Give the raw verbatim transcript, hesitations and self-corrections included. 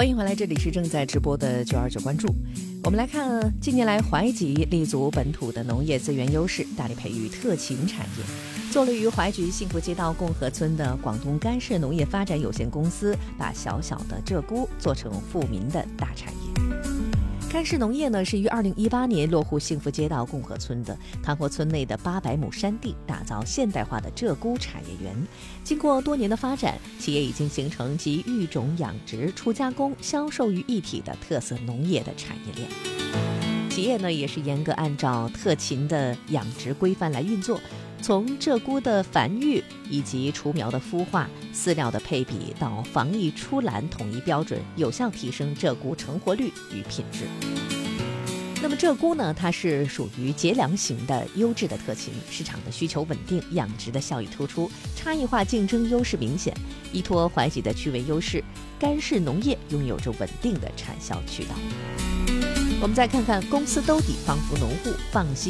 欢迎回来，这里是正在直播的九二九关注。我们来看，近年来淮吉立足本土的农业资源优势，大力培育特勤产业。坐落于淮吉幸福街道共和村的广东干式农业发展有限公司，把小小的鹧鸪做成富民的大产业。干式农业呢，是于二零一八年落户幸福街道共和村的，看活村内的八百亩山地，打造现代化的鹧鸪产业园。经过多年的发展，企业已经形成集育种养殖、初加工、销售于一体的特色农业的产业链。企业呢，也是严格按照特勤的养殖规范来运作，从鹧鸪的繁育以及雏苗的孵化、饲料的配比到防疫出栏统一标准，有效提升鹧鸪成活率与品质。那么鹧鸪呢，它是属于节粮型的优质的特勤，市场的需求稳定，养殖的效益突出，差异化竞争优势明显。依托淮吉的区位优势，干式农业拥有着稳定的产销渠道。我们再看看公司兜底，帮扶农户放心